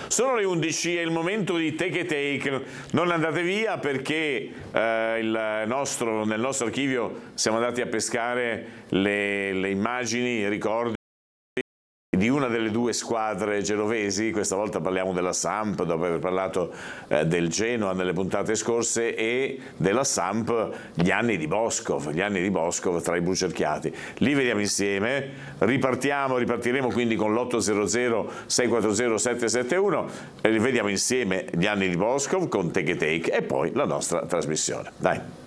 Sono le 11, è il momento di Take a Take. Non andate via perché nel nostro archivio siamo andati a pescare le immagini, i ricordi di una delle due squadre genovesi. Questa volta parliamo della Samp, dopo aver parlato del Genoa nelle puntate scorse, e della Samp gli anni di Boskov tra i brucerchiati. Li vediamo insieme, ripartiremo quindi con l'800 640 771, vediamo insieme gli anni di Boskov con Take a Take e poi la nostra trasmissione. Dai!